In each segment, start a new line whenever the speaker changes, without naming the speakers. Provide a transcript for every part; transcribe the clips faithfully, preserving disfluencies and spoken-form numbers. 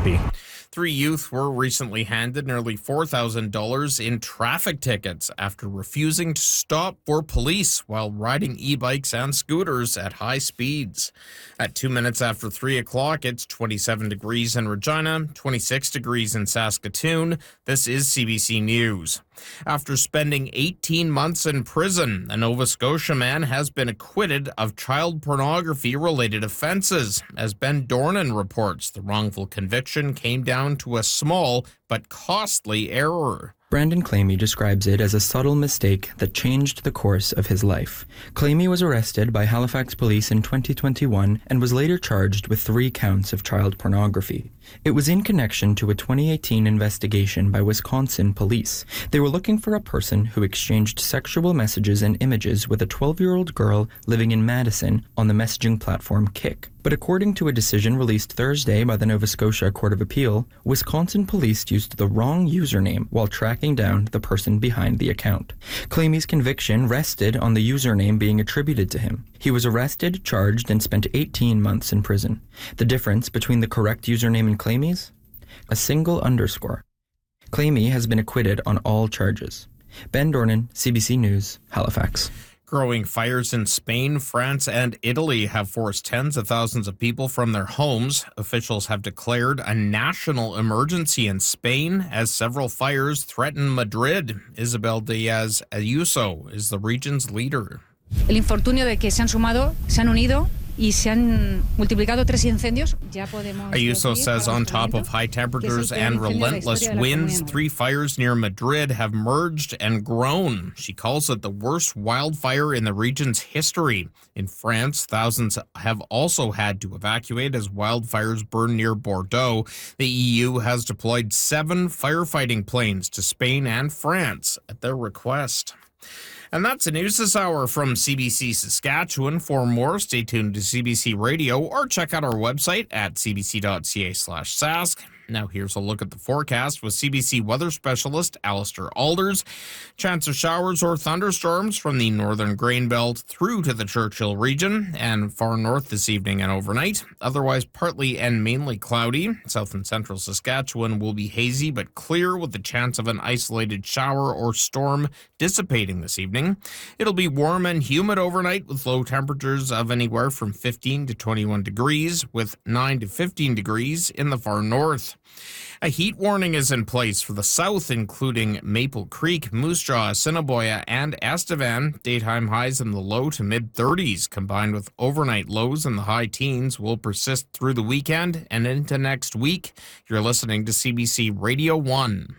be.
Three youth were recently handed nearly four thousand dollars in traffic tickets after refusing to stop for police while riding e-bikes and scooters at high speeds. At two minutes after three o'clock, it's twenty-seven degrees in Regina, twenty-six degrees in Saskatoon. This is C B C News. After spending eighteen months in prison, a Nova Scotia man has been acquitted of child pornography-related offenses. As Ben Dornan reports, the wrongful conviction came down to a small but costly error.
Brandon Clamy describes it as a subtle mistake that changed the course of his life. Clamy was arrested by Halifax police in twenty twenty-one and was later charged with three counts of child pornography. It was in connection to a twenty eighteen investigation by Wisconsin police. They were looking for a person who exchanged sexual messages and images with a twelve-year-old girl living in Madison on the messaging platform Kik. But according to a decision released Thursday by the Nova Scotia Court of Appeal, Wisconsin police used the wrong username while tracking down the person behind the account. Clamy's conviction rested on the username being attributed to him. He was arrested, charged, and spent eighteen months in prison. The difference between the correct username and Clamy's? A single underscore. Clamy has been acquitted on all charges. Ben Dornan, C B C News, Halifax.
Growing fires in Spain, France, and Italy have forced tens of thousands of people from their homes. Officials have declared a national emergency in Spain as several fires threaten Madrid. Isabel Diaz Ayuso is the region's leader.
El infortunio de que se han sumado, se han unido y se han multiplicado tres incendios. Ya podemos
Ayuso says on top of high temperatures and relentless winds, three fires near Madrid have merged and grown. She calls it the worst wildfire in the region's history. In France, thousands have also had to evacuate as wildfires burn near Bordeaux. The E U has deployed seven firefighting planes to Spain and France at their request. And that's the news this hour from C B C Saskatchewan. For more, stay tuned to C B C Radio or check out our website at cbc.ca slash sask. Now here's a look at the forecast with C B C weather specialist Alistair Alders. Chance of showers or thunderstorms from the northern grain belt through to the Churchill region and far north this evening and overnight. Otherwise partly and mainly cloudy. South and central Saskatchewan will be hazy but clear with the chance of an isolated shower or storm dissipating this evening. It'll be warm and humid overnight with low temperatures of anywhere from fifteen to twenty-one degrees with nine to fifteen degrees in the far north. A heat warning is in place for the south, including Maple Creek, Moose Jaw, Assiniboia, and Estevan. Daytime highs in the low to mid-thirties, combined with overnight lows in the high teens, will persist through the weekend and into next week. You're listening to C B C Radio one.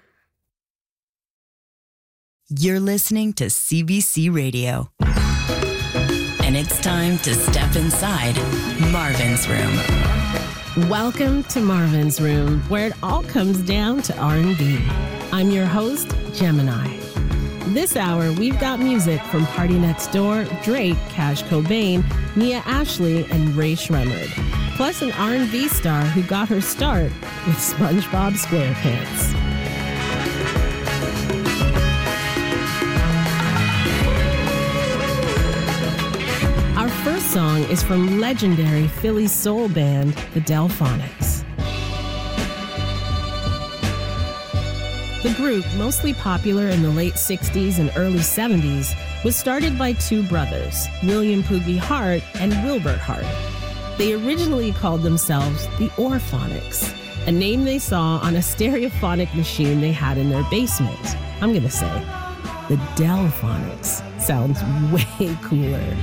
You're listening to C B C Radio. And it's time to step inside Marvin's Room.
Welcome to Marvin's Room, where it all comes down to R and B. I'm your host, Gemini. This hour, we've got music from Party Next Door, Drake, Cash Cobain, Mia Ashley, and Ray Shremmerd. Plus an R and B star who got her start with SpongeBob SquarePants. Our first song is from legendary Philly soul band, the Delphonics. The group, mostly popular in the late sixties and early seventies, was started by two brothers, William Poogie Hart and Wilbert Hart. They originally called themselves the Orphonics, a name they saw on a stereophonic machine they had in their basement. I'm going to say, the Delphonics sounds way cooler.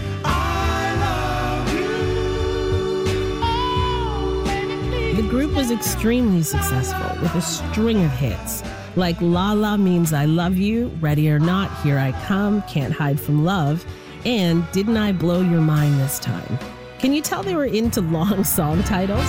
The group was extremely successful with a string of hits, like La La Means I Love You, Ready or Not, Here I Come, Can't Hide from Love, and Didn't I Blow Your Mind This Time? Can you tell they were into long song titles?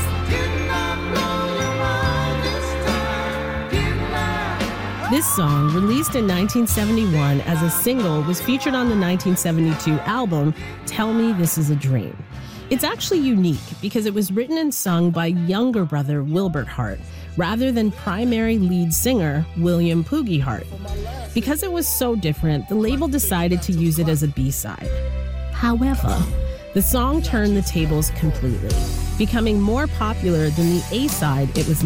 This song, released in nineteen seventy-one as a single, was featured on the nineteen seventy-two album Tell Me This Is a Dream. It's actually unique because it was written and sung by younger brother Wilbert Hart, rather than primary lead singer William Poogie Hart. Because it was so different, the label decided to use it as a B-side. However, the song turned the tables completely, becoming more popular than the A-side it was